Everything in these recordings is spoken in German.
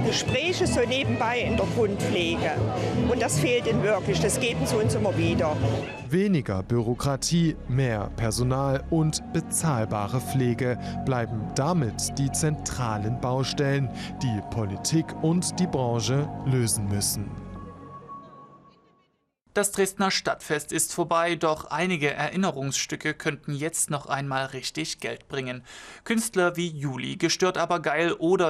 Gespräche so nebenbei in der Grundpflege. Und das fehlt ihnen wirklich, das geht uns immer wieder. Weniger Bürokratie, mehr Personal und bezahlbare Pflege bleiben damit die zentralen Baustellen, die Politik und die Branche lösen müssen. Das Dresdner Stadtfest ist vorbei, doch einige Erinnerungsstücke könnten jetzt noch einmal richtig Geld bringen. Künstler wie Juli, Gestört aber geil oder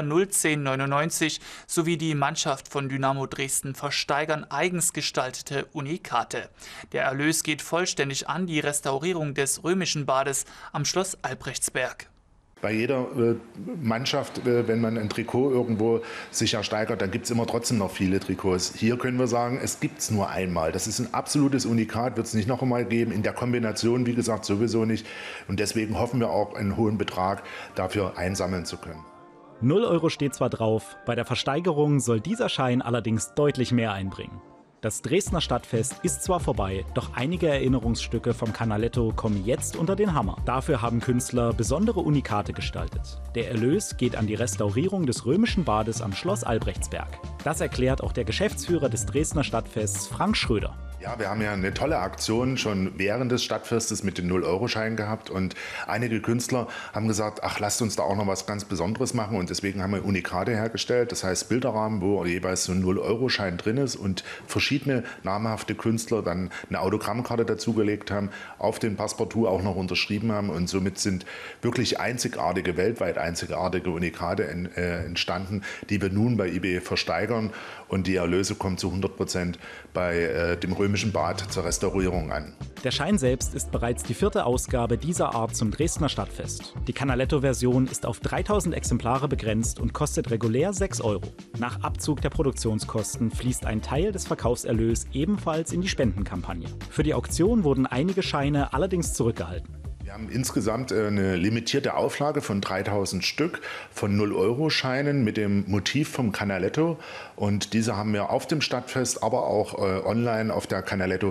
01099 sowie die Mannschaft von Dynamo Dresden versteigern eigens gestaltete Unikate. Der Erlös geht vollständig an die Restaurierung des Römischen Bades am Schloss Albrechtsberg. Bei jeder Mannschaft, wenn man ein Trikot irgendwo sich ersteigert, dann gibt es immer trotzdem noch viele Trikots. Hier können wir sagen, es gibt es nur einmal. Das ist ein absolutes Unikat, wird es nicht noch einmal geben. In der Kombination, wie gesagt, sowieso nicht. Und deswegen hoffen wir auch, einen hohen Betrag dafür einsammeln zu können. 0 Euro steht zwar drauf, bei der Versteigerung soll dieser Schein allerdings deutlich mehr einbringen. Das Dresdner Stadtfest ist zwar vorbei, doch einige Erinnerungsstücke vom Canaletto kommen jetzt unter den Hammer. Dafür haben Künstler besondere Unikate gestaltet. Der Erlös geht an die Restaurierung des Römischen Bades am Schloss Albrechtsberg. Das erklärt auch der Geschäftsführer des Dresdner Stadtfests, Frank Schröder. Ja, wir haben ja eine tolle Aktion schon während des Stadtfestes mit den 0-Euro-Scheinen gehabt und einige Künstler haben gesagt, ach, lasst uns da auch noch was ganz Besonderes machen und deswegen haben wir Unikate hergestellt, das heißt Bilderrahmen, wo jeweils so ein 0-Euro-Schein drin ist und verschiedene namhafte Künstler dann eine Autogrammkarte dazugelegt haben, auf den Passepartout auch noch unterschrieben haben und somit sind wirklich einzigartige, weltweit einzigartige Unikate entstanden, die wir nun bei eBay versteigern und die Erlöse kommen zu 100% bei dem Römischen Bad zur Restaurierung an. Der Schein selbst ist bereits die 4. Ausgabe dieser Art zum Dresdner Stadtfest. Die Canaletto-Version ist auf 3000 Exemplare begrenzt und kostet regulär 6 Euro. Nach Abzug der Produktionskosten fließt ein Teil des Verkaufserlös ebenfalls in die Spendenkampagne. Für die Auktion wurden einige Scheine allerdings zurückgehalten. Wir haben insgesamt eine limitierte Auflage von 3000 Stück von 0-Euro-Scheinen mit dem Motiv vom Canaletto. Und diese haben wir auf dem Stadtfest, aber auch online auf der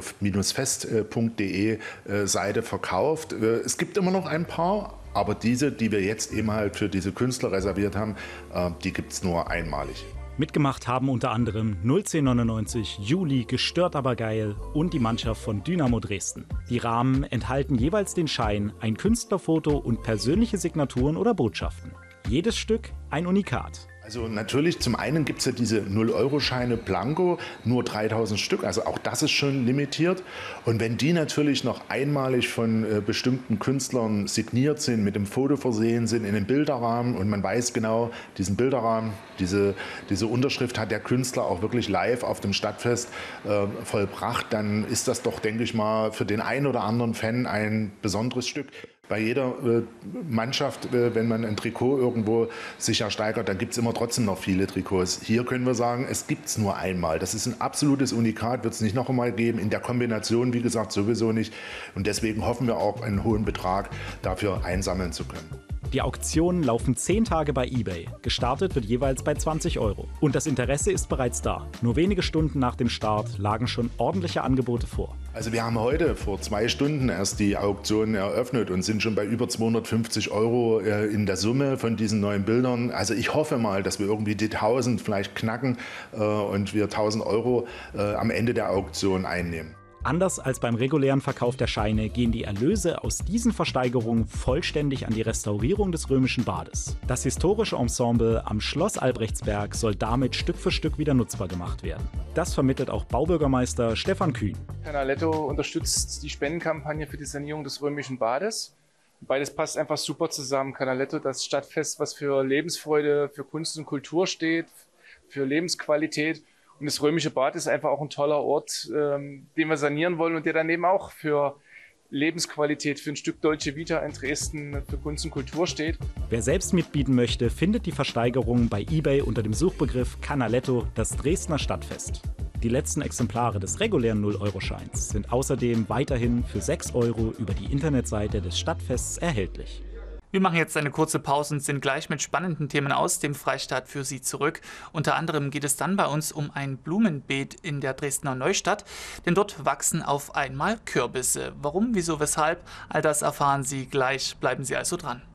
canaletto-fest.de Seite verkauft. Es gibt immer noch ein paar, aber diese, die wir jetzt eben halt für diese Künstler reserviert haben, die gibt es nur einmalig. Mitgemacht haben unter anderem 01099, Juli, Gestört aber geil und die Mannschaft von Dynamo Dresden. Die Rahmen enthalten jeweils den Schein, ein Künstlerfoto und persönliche Signaturen oder Botschaften. Jedes Stück ein Unikat. Also natürlich, zum einen gibt es ja diese 0-Euro-Scheine Blanko, nur 3000 Stück, also auch das ist schon limitiert. Und wenn die natürlich noch einmalig von bestimmten Künstlern signiert sind, mit dem Foto versehen sind, in einem Bilderrahmen und man weiß genau, diesen Bilderrahmen, diese Unterschrift hat der Künstler auch wirklich live auf dem Stadtfest vollbracht, dann ist das doch, denke ich mal, für den einen oder anderen Fan ein besonderes Stück. Bei jeder Mannschaft, wenn man ein Trikot irgendwo sich ersteigert, dann gibt es immer trotzdem noch viele Trikots. Hier können wir sagen, es gibt es nur einmal. Das ist ein absolutes Unikat, wird es nicht noch einmal geben. In der Kombination, wie gesagt, sowieso nicht. Und deswegen hoffen wir auch, einen hohen Betrag dafür einsammeln zu können. Die Auktionen laufen 10 Tage bei eBay. Gestartet wird jeweils bei 20 Euro. Und das Interesse ist bereits da. Nur wenige Stunden nach dem Start lagen schon ordentliche Angebote vor. Also wir haben heute vor 2 Stunden erst die Auktion eröffnet und sind schon bei über 250 Euro in der Summe von diesen neuen Bildern. Also ich hoffe mal, dass wir irgendwie die 1000 vielleicht knacken und wir 1000 Euro am Ende der Auktion einnehmen. Anders als beim regulären Verkauf der Scheine gehen die Erlöse aus diesen Versteigerungen vollständig an die Restaurierung des Römischen Bades. Das historische Ensemble am Schloss Albrechtsberg soll damit Stück für Stück wieder nutzbar gemacht werden. Das vermittelt auch Baubürgermeister Stefan Kühn. Canaletto unterstützt die Spendenkampagne für die Sanierung des Römischen Bades. Beides passt einfach super zusammen. Canaletto, das Stadtfest, was für Lebensfreude, für Kunst und Kultur steht, für Lebensqualität. Und das Römische Bad ist einfach auch ein toller Ort, den wir sanieren wollen und der dann eben auch für Lebensqualität, für ein Stück Dolce Vita in Dresden, für Kunst und Kultur steht. Wer selbst mitbieten möchte, findet die Versteigerung bei eBay unter dem Suchbegriff Canaletto, das Dresdner Stadtfest. Die letzten Exemplare des regulären 0-Euro-Scheins sind außerdem weiterhin für 6 Euro über die Internetseite des Stadtfests erhältlich. Wir machen jetzt eine kurze Pause und sind gleich mit spannenden Themen aus dem Freistaat für Sie zurück. Unter anderem geht es dann bei uns um ein Blumenbeet in der Dresdner Neustadt, denn dort wachsen auf einmal Kürbisse. Warum, wieso, weshalb, all das erfahren Sie gleich. Bleiben Sie also dran.